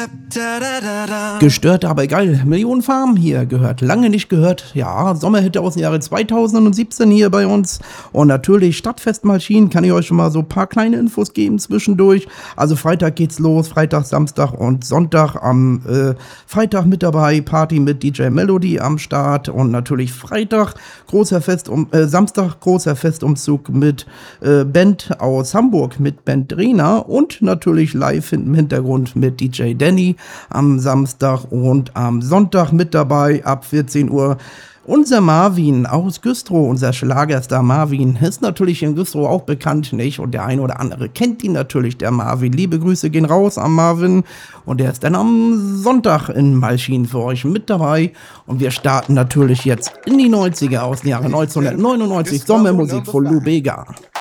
Gestört, aber geil. Millionenfarm hier gehört. Lange nicht gehört. Ja, Sommerhit aus dem Jahre 2017 hier bei uns. Und natürlich Stadtfestmaschinen. Kann ich euch schon mal so ein paar kleine Infos geben zwischendurch. Also Freitag geht's los. Freitag, Samstag und Sonntag. Am Freitag mit dabei Party mit DJ Melody am Start. Und natürlich Freitag Samstag großer Festumzug mit Band aus Hamburg mit Band Drena. Und natürlich live im Hintergrund mit DJ Danny am Samstag und am Sonntag mit dabei ab 14 Uhr. Unser Marvin aus Güstrow, unser Schlagerstar Marvin, ist natürlich in Güstrow auch bekannt, nicht? Und der eine oder andere kennt ihn natürlich, der Marvin. Liebe Grüße gehen raus am Marvin. Und der ist dann am Sonntag in Malchin für euch mit dabei. Und wir starten natürlich jetzt in die 90er aus dem Jahre 1999. Sommermusik von Lou Bega.